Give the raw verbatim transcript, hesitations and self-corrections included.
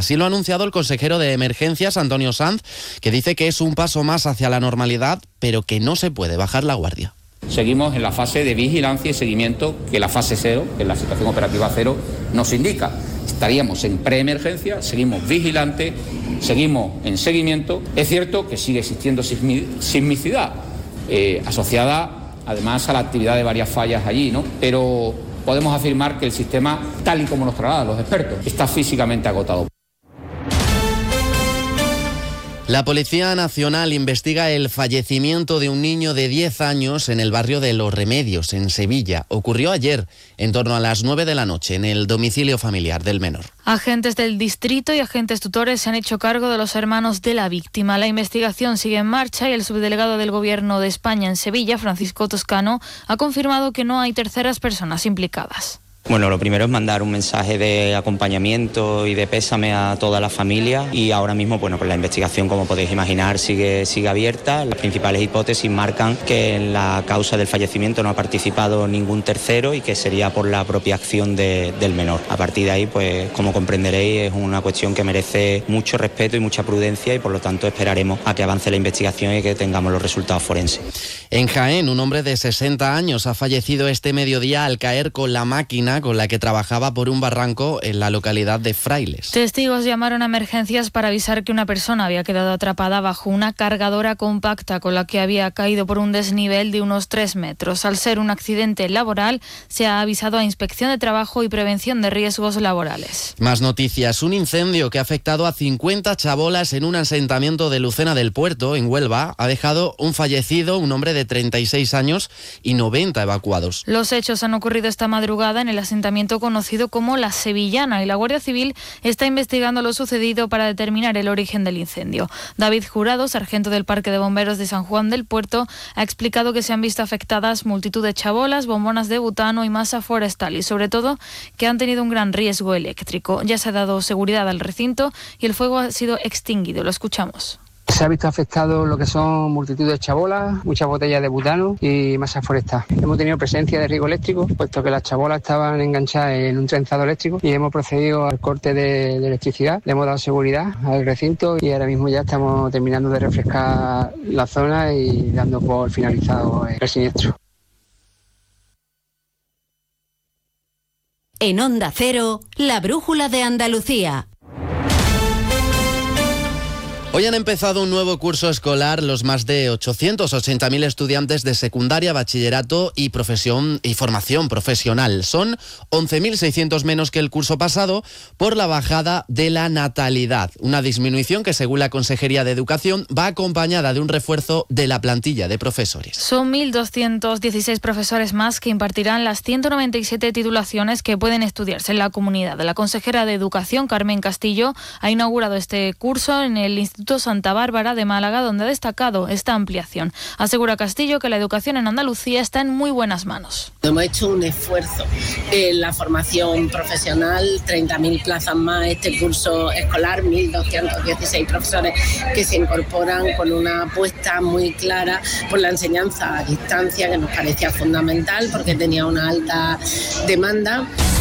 Así lo ha anunciado el consejero de Emergencias, Antonio Sanz, que dice que es un paso más hacia la normalidad, pero que no se puede bajar la guardia. Seguimos en la fase de vigilancia y seguimiento que la fase cero, que es la situación operativa cero, nos indica. Estaríamos en preemergencia, seguimos vigilantes, seguimos en seguimiento. Es cierto que sigue existiendo sismicidad eh, asociada además a la actividad de varias fallas allí, ¿no? Pero podemos afirmar que el sistema, tal y como nos trasladan los expertos, está físicamente agotado. La Policía Nacional investiga el fallecimiento de un niño de diez años en el barrio de Los Remedios, en Sevilla. Ocurrió ayer, en torno a las nueve de la noche, en el domicilio familiar del menor. Agentes del distrito y agentes tutores se han hecho cargo de los hermanos de la víctima. La investigación sigue en marcha y el subdelegado del Gobierno de España en Sevilla, Francisco Toscano, ha confirmado que no hay terceras personas implicadas. Bueno, lo primero es mandar un mensaje de acompañamiento y de pésame a toda la familia y ahora mismo, bueno, pues la investigación, como podéis imaginar, sigue, sigue abierta. Las principales hipótesis marcan que en la causa del fallecimiento no ha participado ningún tercero y que sería por la propia acción de, del menor. A partir de ahí, pues como comprenderéis, es una cuestión que merece mucho respeto y mucha prudencia y por lo tanto esperaremos a que avance la investigación y que tengamos los resultados forenses. En Jaén, un hombre de sesenta años ha fallecido este mediodía al caer con la máquina con la que trabajaba por un barranco en la localidad de Frailes. Testigos llamaron a emergencias para avisar que una persona había quedado atrapada bajo una cargadora compacta con la que había caído por un desnivel de unos tres metros. Al ser un accidente laboral, se ha avisado a Inspección de Trabajo y Prevención de Riesgos Laborales. Más noticias. Un incendio que ha afectado a cincuenta chabolas en un asentamiento de Lucena del Puerto, en Huelva, ha dejado un fallecido, un hombre de treinta y seis años y noventa evacuados. Los hechos han ocurrido esta madrugada en el asentamiento conocido como La Sevillana y la Guardia Civil está investigando lo sucedido para determinar el origen del incendio. David Jurado, sargento del Parque de Bomberos de San Juan del Puerto, ha explicado que se han visto afectadas multitud de chabolas, bombonas de butano y masa forestal y sobre todo que han tenido un gran riesgo eléctrico. Ya se ha dado seguridad al recinto y el fuego ha sido extinguido. Lo escuchamos. Se ha visto afectado lo que son multitud de chabolas, muchas botellas de butano y masa forestal. Hemos tenido presencia de riesgo eléctrico, puesto que las chabolas estaban enganchadas en un trenzado eléctrico y hemos procedido al corte de, de electricidad. Le hemos dado seguridad al recinto y ahora mismo ya estamos terminando de refrescar la zona y dando por finalizado el siniestro. En Onda Cero, la brújula de Andalucía. Hoy han empezado un nuevo curso escolar los más de ochocientos ochenta mil estudiantes de secundaria, bachillerato y profesión y formación profesional. Son once mil seiscientos menos que el curso pasado por la bajada de la natalidad. Una disminución que, según la Consejería de Educación, va acompañada de un refuerzo de la plantilla de profesores. Son mil doscientos dieciséis profesores más que impartirán las ciento noventa y siete titulaciones que pueden estudiarse en la comunidad. La consejera de Educación, Carmen Castillo, ha inaugurado este curso en el Instituto Santa Bárbara de Málaga, donde ha destacado esta ampliación. Asegura Castillo que la educación en Andalucía está en muy buenas manos. Hemos hecho un esfuerzo en la formación profesional, treinta mil plazas más este curso escolar, mil doscientos dieciséis profesores que se incorporan con una apuesta muy clara por la enseñanza a distancia, que nos parecía fundamental porque tenía una alta demanda.